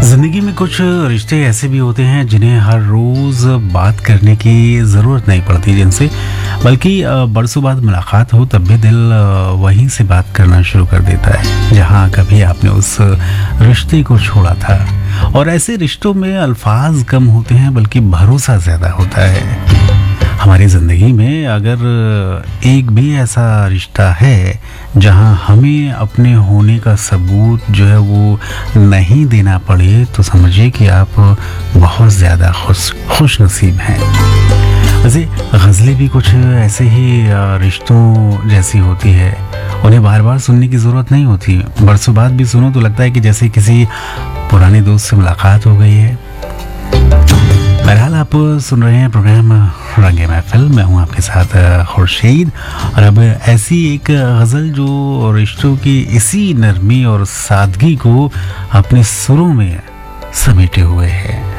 ज़िंदगी में कुछ रिश्ते ऐसे भी होते हैं जिन्हें हर रोज़ बात करने की ज़रूरत नहीं पड़ती जिनसे, बल्कि बरसों बाद मुलाकात हो तब भी दिल वहीं से बात करना शुरू कर देता है जहां कभी आपने उस रिश्ते को छोड़ा था। और ऐसे रिश्तों में अल्फाज कम होते हैं बल्कि भरोसा ज़्यादा होता है। हमारी ज़िंदगी में अगर एक भी ऐसा रिश्ता है जहां हमें अपने होने का सबूत जो है वो नहीं देना पड़े, तो समझिए कि आप बहुत ज़्यादा खुश नसीब हैं। वैसे गज़लें भी कुछ ऐसे ही रिश्तों जैसी होती है। उन्हें बार बार सुनने की ज़रूरत नहीं होती, बरसों बाद भी सुनो तो लगता है कि जैसे किसी पुराने दोस्त से मुलाकात हो गई है। बहरहाल आप सुन रहे हैं प्रोग्राम रंगे महफिल, मैं हूं आपके साथ खुर्शीद। और अब ऐसी एक गज़ल जो रिश्तों की इसी नरमी और सादगी को अपने सुरों में समेटे हुए है।